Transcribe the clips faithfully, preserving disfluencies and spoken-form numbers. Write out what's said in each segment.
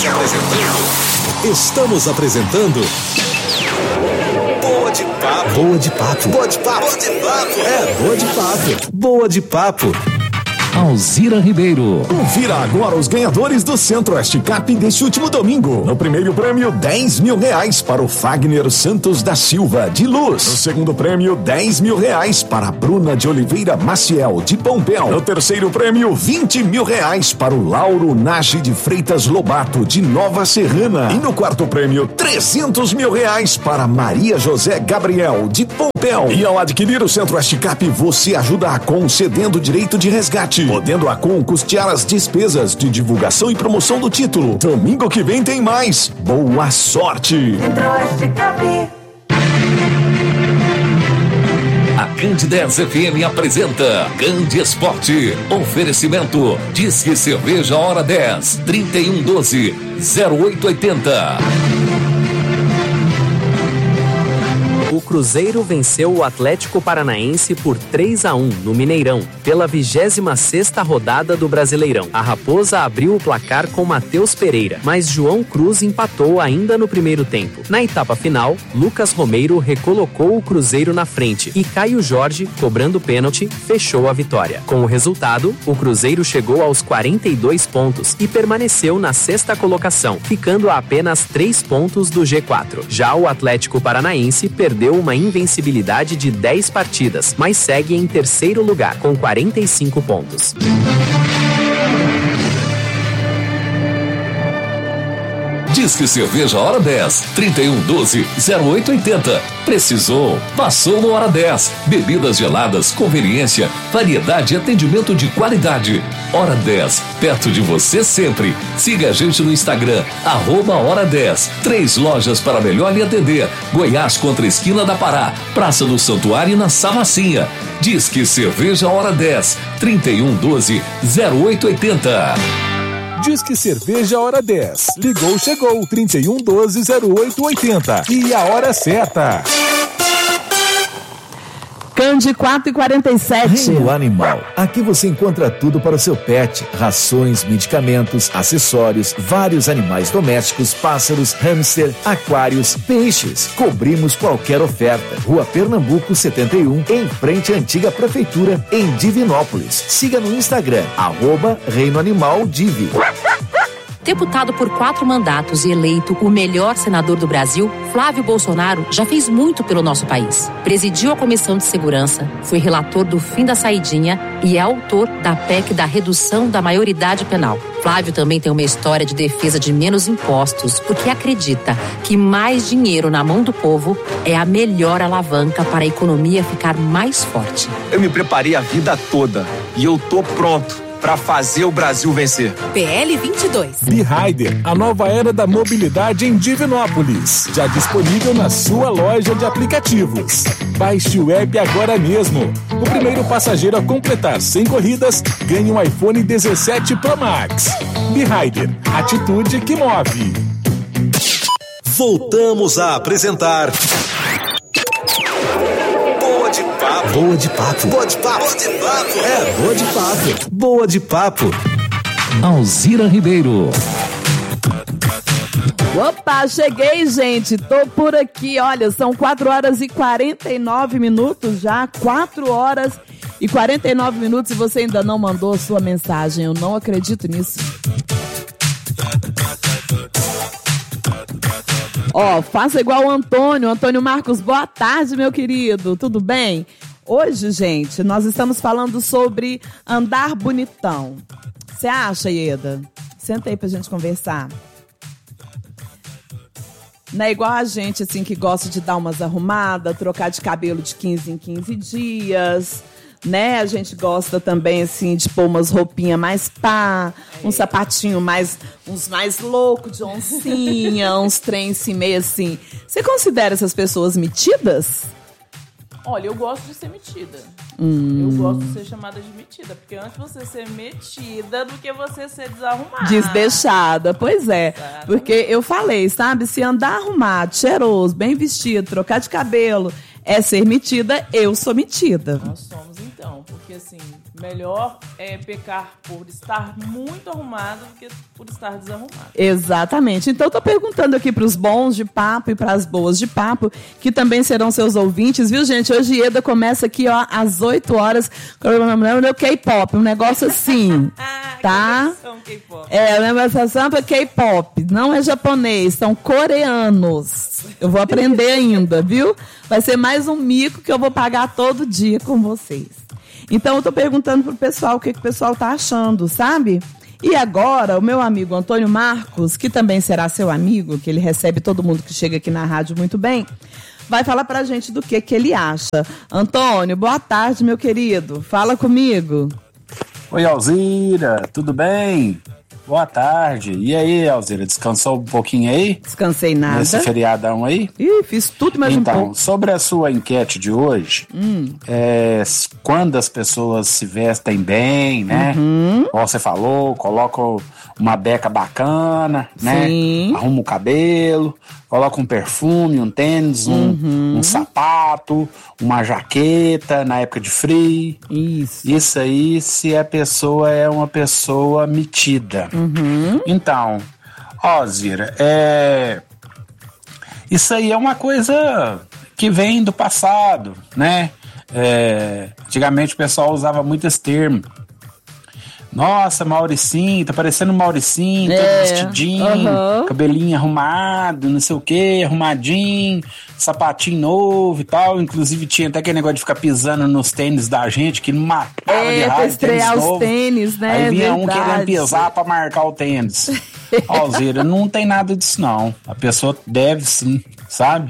apresentando. Estamos apresentando. Boa de papo. Boa de papo. Boa de papo. Boa de papo. É, boa de papo. Boa de papo. Alzira Ribeiro. Confira agora os ganhadores do Centro-Oeste Cap deste último domingo. No primeiro prêmio, dez mil reais para o Fagner Santos da Silva, de Luz. No segundo prêmio, dez mil reais para a Bruna de Oliveira Maciel, de Pompéu. No terceiro prêmio, vinte mil reais para o Lauro Nage de Freitas Lobato, de Nova Serrana. E no quarto prêmio, trezentos mil reais para Maria José Gabriel, de Pompéu. E ao adquirir o Centro-Oeste Cap, você ajuda a concedendo direito de resgate, podendo a Com custear as despesas de divulgação e promoção do título. Domingo que vem tem mais. Boa sorte! A Candidez F M apresenta Cande Esporte. Oferecimento Disque Cerveja Hora dez, trinta e um doze, zero oito oitenta. O Cruzeiro venceu o Atlético Paranaense por três a um no Mineirão, pela vigésima sexta rodada do Brasileirão. A Raposa abriu o placar com Matheus Pereira, mas João Cruz empatou ainda no primeiro tempo. Na etapa final, Lucas Romeiro recolocou o Cruzeiro na frente e Caio Jorge, cobrando pênalti, fechou a vitória. Com o resultado, o Cruzeiro chegou aos quarenta e dois pontos e permaneceu na sexta colocação, ficando a apenas três pontos do G quatro. Já o Atlético Paranaense perdeu uma invencibilidade de dez partidas, mas segue em terceiro lugar, com quarenta e cinco pontos. Disque Cerveja Hora dez, trinta e um doze, zero oito oitenta. Precisou? Passou no Hora dez. Bebidas geladas, conveniência, variedade e atendimento de qualidade. Hora dez, perto de você sempre. Siga a gente no Instagram, arroba Hora dez. Três lojas para melhor lhe atender. Goiás contra a esquina da Pará, Praça do Santuário na Samacinha. Disque Cerveja Hora dez, trinta e um doze, zero oito oitenta. Disque Cerveja Hora dez. Ligou, chegou. trinta e um doze, zero oito oitenta. E a hora certa. Cande quatro e quarenta e sete. Reino Animal. Aqui você encontra tudo para o seu pet. Rações, medicamentos, acessórios, vários animais domésticos, pássaros, hamster, aquários, peixes. Cobrimos qualquer oferta. Rua Pernambuco setenta e um, em frente à antiga prefeitura, em Divinópolis. Siga no Instagram, arroba Reino Animal Divi. Deputado por quatro mandatos e eleito o melhor senador do Brasil, Flávio Bolsonaro já fez muito pelo nosso país. Presidiu a Comissão de Segurança, foi relator do fim da saidinha e é autor da P E C da redução da maioridade penal. Flávio também tem uma história de defesa de menos impostos, porque acredita que mais dinheiro na mão do povo é a melhor alavanca para a economia ficar mais forte. Eu me preparei a vida toda e eu tô pronto para fazer o Brasil vencer. P L vinte e dois. B-Rider, a nova era da mobilidade em Divinópolis. Já disponível na sua loja de aplicativos. Baixe o app agora mesmo. O primeiro passageiro a completar cem corridas ganha um iPhone dezessete Pro Max. B-Rider, atitude que move. Voltamos a apresentar Boa de Papo. Boa de Papo. Boa de Papo. Boa de Papo. É, Boa de Papo. Boa de Papo. Alzira Ribeiro. Opa, cheguei, gente. Tô por aqui. Olha, são quatro horas e quarenta e nove minutos já. quatro horas e quarenta e nove minutos e você ainda não mandou sua mensagem. Eu não acredito nisso. Ó, faça igual o Antônio. Antônio Marcos, boa tarde, meu querido. Tudo bem? Hoje, gente, nós estamos falando sobre andar bonitão. Você acha, Ieda? Senta aí pra gente conversar. Não é igual a gente, assim, que gosta de dar umas arrumadas, trocar de cabelo de quinze em quinze dias, né? A gente gosta também, assim, de pôr umas roupinhas mais pá, um sapatinho mais, uns mais loucos de oncinha, uns trem assim, meio assim. Você considera essas pessoas metidas? Olha, eu gosto de ser metida. Hum. Eu gosto de ser chamada de metida, porque antes você ser metida do que você ser desarrumada. Desdeixada, pois é. Exatamente. Porque eu falei, sabe, se andar arrumado, cheiroso, bem vestido, trocar de cabelo, é ser metida, eu sou metida. Nós somos, então. porque assim, melhor é pecar por estar muito arrumado do que por estar desarrumado. Exatamente. Então, eu tô perguntando aqui pros bons de papo e pras boas de papo, que também serão seus ouvintes, viu, gente? Hoje Ieda começa aqui, ó, às oito horas, com o K-pop, um negócio assim, tá? K-pop. É, a negociação é K-pop, não é japonês, são coreanos. Eu vou aprender ainda, viu? Vai ser mais um mico que eu vou pagar todo dia com vocês. Então, eu tô perguntando pro pessoal o que, que o pessoal tá achando, sabe? E agora, o meu amigo Antônio Marcos, que também será seu amigo, que ele recebe todo mundo que chega aqui na rádio muito bem, vai falar pra gente do que, que ele acha. Antônio, boa tarde, meu querido. Fala comigo. Oi, Alzira, tudo bem? Boa tarde. E aí, Alzira, descansou um pouquinho aí? Descansei nada. Nesse feriadão aí? Ih, fiz tudo mais então, um pouco. Então, sobre a sua enquete de hoje, hum. é, quando as pessoas se vestem bem, né? Uhum. Como você falou, colocam uma beca bacana, né? Sim. Arruma o cabelo, coloca um perfume, um tênis, um, uhum. um sapato, uma jaqueta na época de frio. Isso. Isso aí, se a pessoa é uma pessoa metida. Uhum. Então, ó, Zira, é... isso aí é uma coisa que vem do passado, né? É... Antigamente o pessoal usava muito esse termo. Nossa, Mauricinho, tá parecendo um Mauricinho, é. todo vestidinho, uhum. cabelinho arrumado, não sei o que, arrumadinho, sapatinho novo e tal. Inclusive tinha até aquele negócio de ficar pisando nos tênis da gente, que não matava é, de raiva. Pra estrear tênis os novo. tênis, né? Aí vinha Verdade. um querendo pisar pra marcar o tênis. Ó, Zira, não tem nada disso não. A pessoa deve sim, sabe?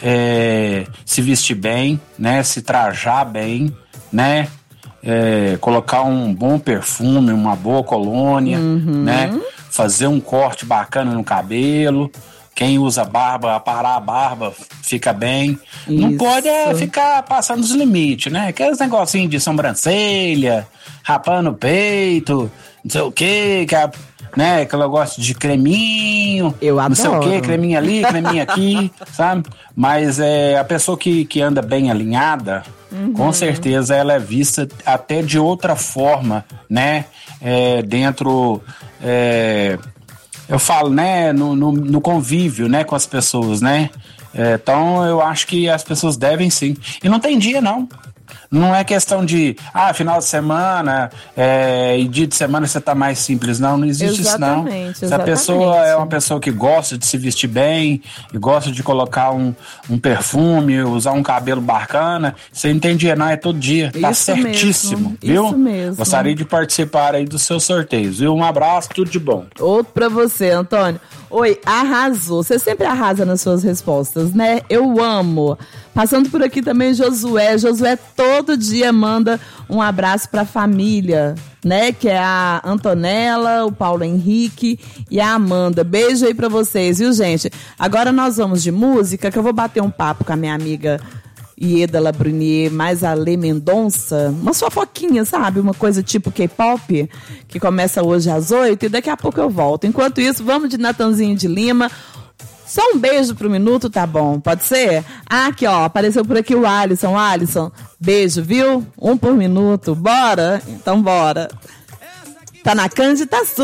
É, se vestir bem, né? Se trajar bem, né? É, colocar um bom perfume, uma boa colônia, uhum. né? Fazer um corte bacana no cabelo. Quem usa barba, aparar a barba, fica bem. Isso. Não pode é, ficar passando os limites, né? Aqueles negocinhos de sobrancelha, rapando o peito, não sei o quê, que a, né? Aquele negócio de creminho, eu adoro. Não sei o quê, creminho ali, creminho aqui, sabe? Mas é, a pessoa que, que anda bem alinhada, uhum. com certeza ela é vista até de outra forma, né? É, dentro, é, eu falo, né? No, no, no convívio, né? Com as pessoas, né? É, então eu acho que as pessoas devem sim. E não tem dia, não. Não é questão de, ah, final de semana é, e dia de semana você tá mais simples. Não, não existe exatamente, isso não. Se a pessoa é uma pessoa que gosta de se vestir bem e gosta de colocar um, um perfume, usar um cabelo bacana, você entendia, não, é todo dia. Tá isso certíssimo, mesmo, viu? Isso mesmo. Gostaria de participar aí dos seus sorteios, viu? Um abraço, tudo de bom. Outro pra você, Antônio. Oi, arrasou. Você sempre arrasa nas suas respostas, né? Eu amo. Passando por aqui também Josué. Josué todo dia manda um abraço pra família, né? Que é a Antonella, o Paulo Henrique e a Amanda. Beijo aí pra vocês, viu, gente? Agora nós vamos de música, que eu vou bater um papo com a minha amiga Ieda Labrunier, mais a Lê Mendonça, uma fofoquinha, sabe? Uma coisa tipo K-pop, que começa hoje às oito e daqui a pouco eu volto. Enquanto isso, vamos de Natanzinho de Lima. Só um beijo pro minuto, tá bom? Pode ser? Ah, aqui, ó, apareceu por aqui o Alisson. Alisson, beijo, viu? Um por minuto. Bora? Então bora. Tá na Cândido, tá su.